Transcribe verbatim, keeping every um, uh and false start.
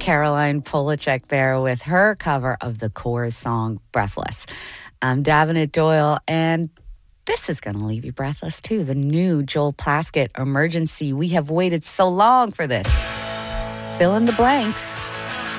Caroline Polachek there with her cover of the Corrs song Breathless. I'm Davenant Doyle, and this is going to leave you breathless too. The new Joel Plaskett Emergency. We have waited so long for this. Fill in the blanks.